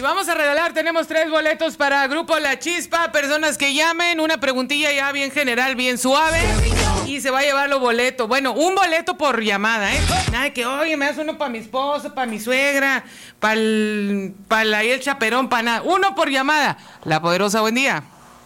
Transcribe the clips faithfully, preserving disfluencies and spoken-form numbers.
vamos a regalar, tenemos tres boletos para Grupo La Chispa, personas que llamen, una preguntilla ya bien general, bien suave, y se va a llevar los boletos. Bueno, un boleto por llamada, ¿eh? Nada de que, oye, me das uno para mi esposo, para mi suegra, para el, para el chaperón, para nada. Uno por llamada. La Poderosa, buen día.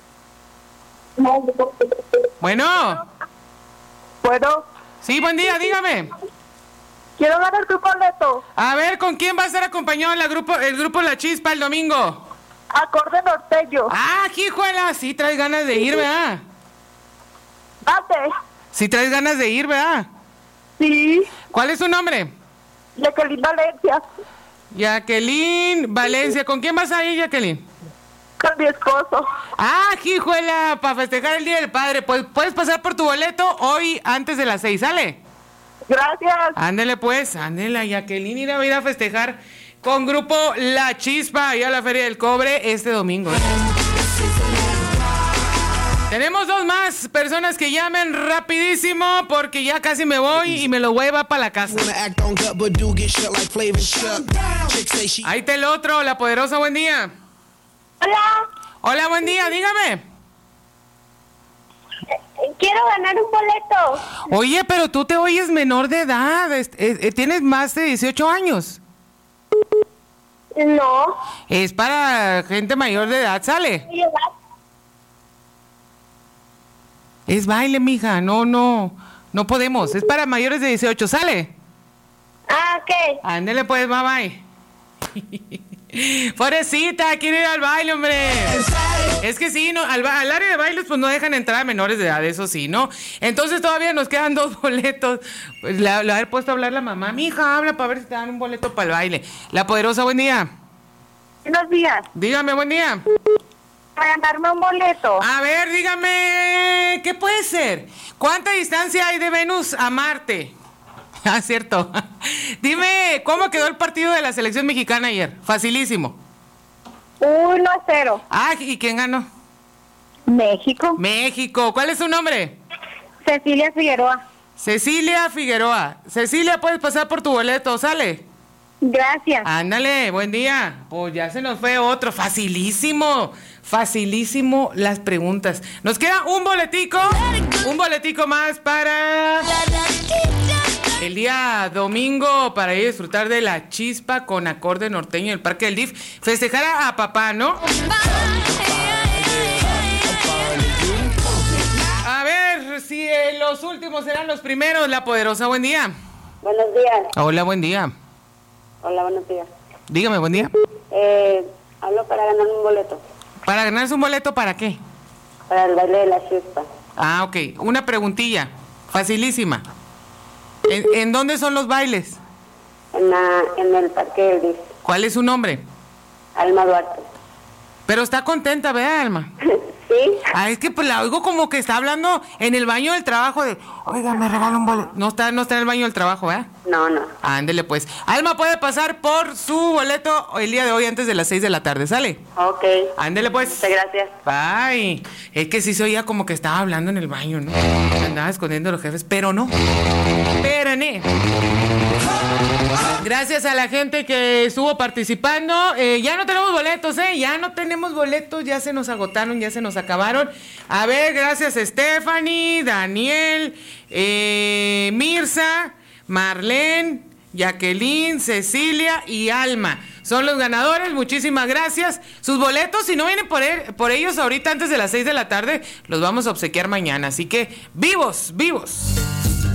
Bueno. Bueno. Sí, buen día, dígame. Quiero ganar tu boleto. A ver, ¿con quién va a estar acompañado la grupo, el grupo La Chispa el domingo? Acorde norteño. Ah, hijuela, sí traes ganas de ir, ¿verdad? Date. Sí traes ganas de ir, ¿verdad? Sí. ¿Cuál es su nombre? Jacqueline Valencia. Jacqueline Valencia. ¿Con quién vas a ir, Jacqueline? Con mi esposo. Ah, hijuela, para festejar el Día del Padre. Pues puedes pasar por tu boleto hoy antes de las seis, ¿sale? Gracias. Ándele pues, ándele, Jacqueline, ir a ir a festejar con Grupo La Chispa allá a la Feria del Cobre este domingo. Tenemos dos más personas que llamen rapidísimo porque ya casi me voy y me lo voy a llevar para la casa. Ahí está el otro, La Poderosa, buen día. Hola. Hola, buen día, dígame. Quiero ganar un boleto. Oye, pero tú te oyes menor de edad, es- es- eh, tienes más de dieciocho años. No. Es para gente mayor de edad, ¿sale? Es baile, mija, no, no, no podemos, es para mayores de dieciocho, ¿sale? Ah, ok. Ándele pues, bye bye. Pobrecita, quiere ir al baile, hombre. Es que sí, no, al, ba- al área de bailes pues no dejan entrar a menores de edad, eso sí, ¿no? Entonces todavía nos quedan dos boletos. Pues le, le haber puesto a hablar la mamá, mi hija, habla para ver si te dan un boleto para el baile. La Poderosa, buen día. Buenos días. Dígame, buen día. Para ganarme un boleto. A ver, dígame, ¿qué puede ser? ¿Cuánta distancia hay de Venus a Marte? Ah, cierto. Dime, ¿cómo quedó el partido de la selección mexicana ayer? Facilísimo. Uno a cero. Ah, ¿y quién ganó? México. México. ¿Cuál es su nombre? Cecilia Figueroa. Cecilia Figueroa. Cecilia, puedes pasar por tu boleto, ¿sale? Gracias. Ándale, buen día. Pues ya se nos fue otro. Facilísimo, facilísimo las preguntas. Nos queda un boletico, un boletico más para el día domingo para ir a disfrutar de La Chispa con acorde norteño en el Parque del D I F. Festejar a, a papá, ¿no? A ver si eh, los últimos serán los primeros. La Poderosa, buen día. Buenos días. Hola, buen día. Hola, buenos días. Dígame, buen día. Eh, hablo para ganar un boleto. ¿Para ganarse un boleto para qué? Para el baile de la chispa. Ah, ok. Una preguntilla. Facilísima. ¿En, en dónde son los bailes? En, la, en el Parque del D I F. ¿Cuál es su nombre? Alma Duarte. Pero está contenta, ¿verdad, Alma? ¿Sí? Ah, es que pues la oigo como que está hablando en el baño del trabajo de, oiga, me regala un boleto. No está, no está en el baño del trabajo, ¿verdad? No, no. Ándele pues. Alma puede pasar por su boleto el día de hoy antes de las seis de la tarde, ¿sale? Ok. Ándele pues. Muchas gracias. Bye. Es que sí se oía como que estaba hablando en el baño, ¿no? Andaba escondiendo a los jefes, pero no. Espérame. Gracias a la gente que estuvo participando. Eh, ya no tenemos boletos, ¿eh? Ya no tenemos boletos, ya se nos agotaron, ya se nos acabaron. A ver, gracias Stephanie, Daniel, eh, Mirza, Marlene, Jacqueline, Cecilia y Alma. Son los ganadores, muchísimas gracias. Sus boletos, si no vienen por, él, por ellos ahorita antes de las seis de la tarde, los vamos a obsequiar mañana. Así que, vivos, vivos.